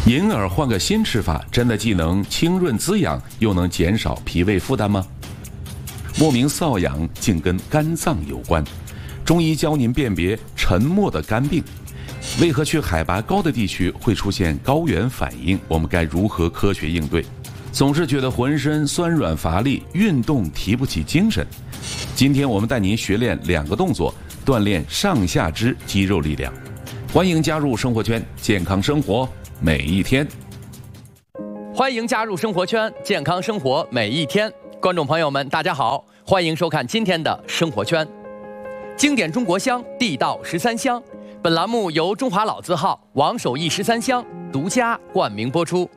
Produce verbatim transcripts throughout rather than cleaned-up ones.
银耳换个新吃法，真的既能清润滋养，又能减少脾胃负担吗？莫名瘙痒竟跟肝脏有关，中医教您辨别沉默的肝病。为何去海拔高的地区会出现高原反应？我们该如何科学应对？总是觉得浑身酸软乏力，运动提不起精神。今天我们带您学练两个动作，锻炼上下肢肌肉力量。欢迎加入生活圈，健康生活每一天。 欢迎加入生活圈，健康生活每一天。观众朋友们，大家好，欢迎收看今天的生活圈。经典中国香，地道十三香。本栏目由中华老字号王守义十三香独家冠名播出。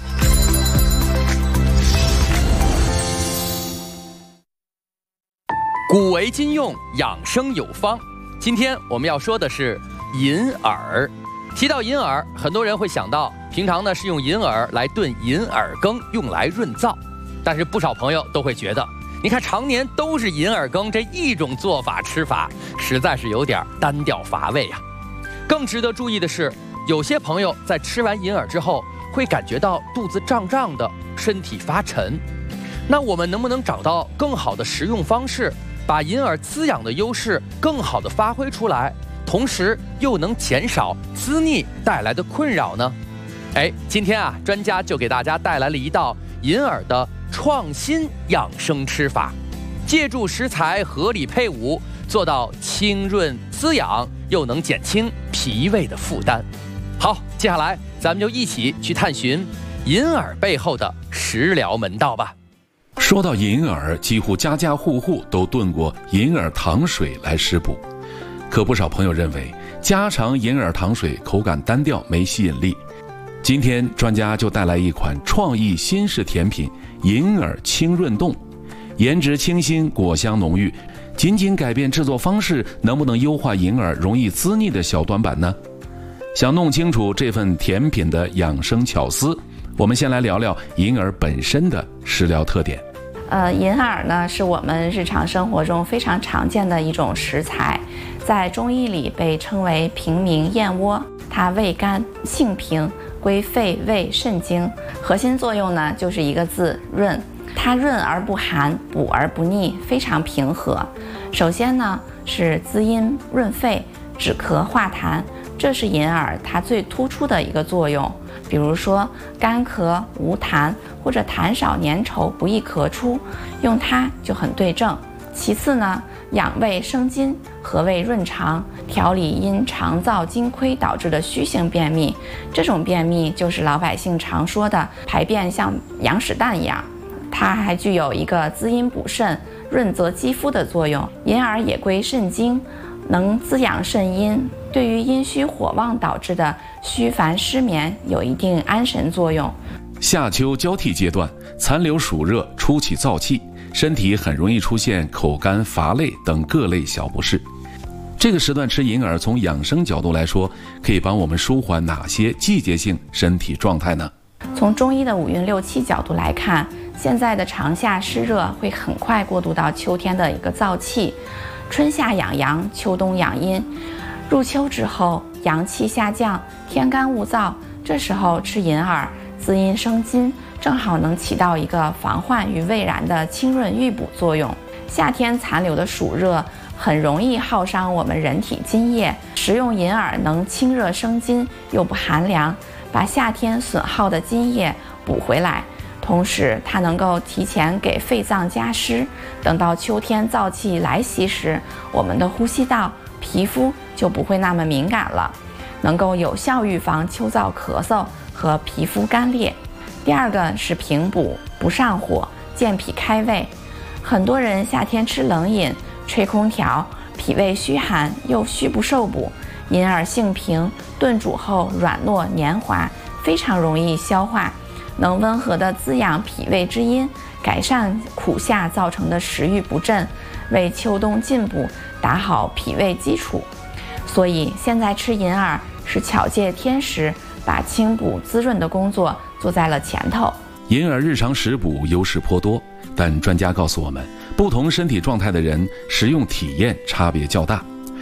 古为今用，养生有方。今天我们要说的是银耳。提到银耳，很多人会想到平常呢是用银耳来炖银耳羹，用来润燥。但是不少朋友都会觉得，你看常年都是银耳羹这一种做法吃法，实在是有点单调乏味啊。更值得注意的是，有些朋友在吃完银耳之后会感觉到肚子胀胀的，身体发沉。那我们能不能找到更好的食用方式，把银耳滋养的优势更好的发挥出来，同时又能减少滋腻带来的困扰呢？哎，今天啊，专家就给大家带来了一道银耳的创新养生吃法，借助食材合理配伍，做到清润滋养，又能减轻脾胃的负担。好，接下来咱们就一起去探寻银耳背后的食疗门道吧。 说到银耳，几乎家家户户都炖过银耳糖水来食补。可不少朋友认为家常银耳糖水口感单调，没吸引力。今天专家就带来一款创意新式甜品银耳清润冻，颜值清新，果香浓郁。仅仅改变制作方式，能不能优化银耳容易滋腻的小短板呢？想弄清楚这份甜品的养生巧思，我们先来聊聊银耳本身的食疗特点。 呃，银耳呢是我们日常生活中非常常见的一种食材，在中医里被称为平明燕窝。它味甘性平，归肺胃肾经，核心作用呢就是一个字，润。它润而不寒，补而不腻，非常平和。首先呢是滋阴润肺，止咳化痰，这是银耳它最突出的一个作用。比如说干咳无痰，或者痰少粘稠不易咳出，用它就很对症。其次呢，养胃生津，和胃润肠，调理因肠燥津亏导致的虚性便秘。这种便秘就是老百姓常说的排便像羊屎蛋一样。它还具有一个滋阴补肾、润泽肌肤的作用。银耳也归肾经，能滋养肾阴，对于阴虚火旺导致的虚烦失眠有一定安神作用。 夏秋交替阶段，残留暑热，初起燥气，身体很容易出现口干乏累等各类小不适。这个时段吃银耳，从养生角度来说，可以帮我们舒缓哪些季节性身体状态呢？ 从中医的五运六气角度来看，现在的长夏湿热会很快过渡到秋天的一个燥气，春夏养阳，秋冬养阴。入秋之后，阳气下降，天干物燥，这时候吃银耳，滋阴生津，正好能起到一个防患于未然的清润预补作用。夏天残留的暑热很容易耗伤我们人体津液，食用银耳能清热生津，又不寒凉，把夏天损耗的津液补回来。同时它能够提前给肺脏加湿，等到秋天燥气来袭时，我们的呼吸道、皮肤就不会那么敏感了，能够有效预防秋燥咳嗽和皮肤干裂。第二个是平补，不上火，健脾开胃。很多人夏天吃冷饮、吹空调，脾胃虚寒又虚不受补。银耳性平，炖煮后软糯黏滑，非常容易消化，能温和地滋养脾胃之阴，改善苦夏造成的食欲不振，为秋冬进补打好脾胃基础。所以现在吃银耳是巧借天时，把清补滋润的工作做在了前头。 银耳日常食补优势颇多，但专家告诉我们，不同身体状态的人食用体验差别较大。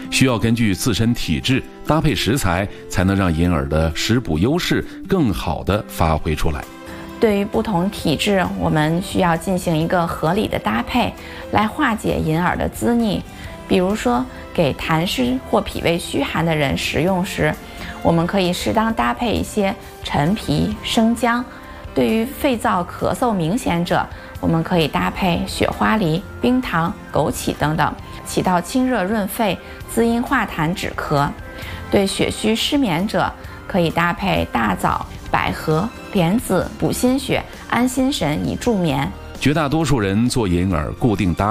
需要根据自身体质搭配食材，才能让银耳的食补优势更好地发挥出来。 对于不同体质，我们需要进行一个合理的搭配，来化解银耳的滋腻。比如说，给痰湿或脾胃虚寒的人食用时，我们可以适当搭配一些陈皮、生姜；对于肺燥咳嗽明显者，我们可以搭配雪花梨、冰糖、枸杞等等，起到清热润肺、滋阴化痰止咳。对血虚失眠者，可以搭配大枣、百合、莲子，补心血、安心神以助眠。 绝大多数人做银耳固定搭